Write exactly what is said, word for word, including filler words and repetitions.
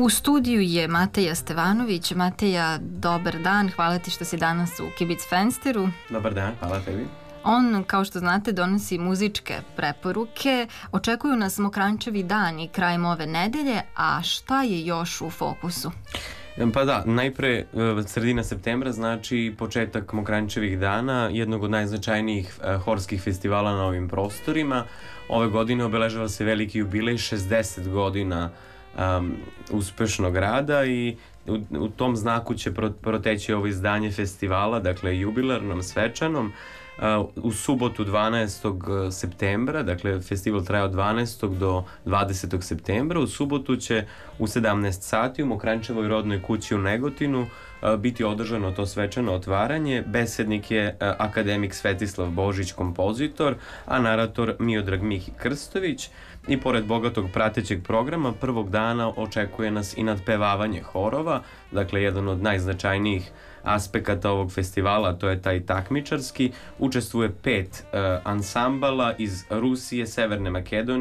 U studiju je Mateja Stevanović. Mateja, dobar dan, hvala ti što si danas u Kibic Fensteru. Dobar dan, hvala tebi. On, kao što znate, donosi muzičke preporuke. Očekuju nas Mokranjčevi dani krajem ove nedelje, a šta je još u fokusu? Pa da, najpre sredina septembra znači početak Mokranjčevih dana, jednog od najznačajnijih horskih festivala na ovim prostorima. Ove godine obeležava se veliki jubilej, šezdeset godina um, uspešnog rada i u, u tom znaku će pro, proteći ovo izdanje festivala, dakle jubilarnom, svečanom. Uh, u subotu dvanaestog septembra, dakle festival traje od dvanaestog do dvadesetog septembra, u subotu će u sedamnaest sati u Mokranjčevoj rodnoj kući u Negotinu uh, biti održano to svečano otvaranje. Besednik je uh, akademik Svetislav Božić, kompozitor, a narator Miodrag Mihi Krstović. I pored bogatog pratećeg programa, prvog dana očekuje nas i nadpevavanje horova, dakle jedan od najznačajnijih aspekata ovog festivala, to je taj takmičarski. Učestvuje pet uh, ansambala iz Rusije, Severne Makedonije,